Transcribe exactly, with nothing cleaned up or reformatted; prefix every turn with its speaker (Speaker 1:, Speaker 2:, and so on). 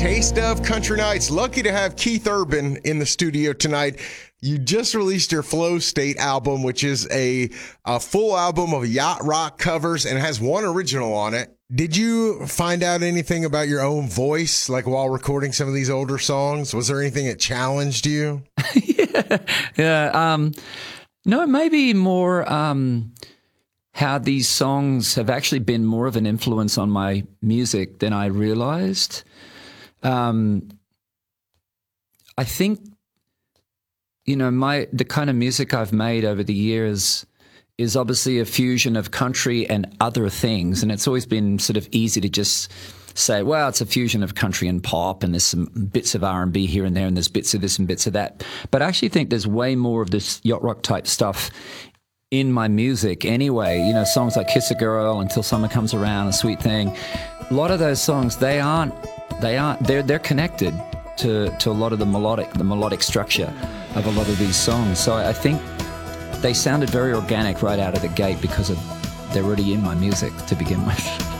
Speaker 1: Taste of Country Nights. Lucky to have Keith Urban in the studio tonight. You just released your Flow State album, which is a, a full album of yacht rock covers and has one original on it. Did you find out anything about your own voice, like while recording some of these older songs? Was there anything that challenged you?
Speaker 2: yeah, yeah. Um, no, maybe more um, how these songs have actually been more of an influence on my music than I realized. Um, I think, you know, my the kind of music I've made over the years is obviously a fusion of country and other things. And it's always been sort of easy to just say, well, it's a fusion of country and pop, and there's some bits of R and B here and there, and there's bits of this and bits of that. But I actually think there's way more of this yacht rock type stuff in my music anyway. You know, songs like Kiss a Girl, Until Summer Comes Around, A Sweet Thing. A lot of those songs, they aren't, they aren't, they're, they're connected to, to a lot of the melodic, the melodic structure of a lot of these songs. So I think they sounded very organic right out of the gate because of they're already in my music to begin with.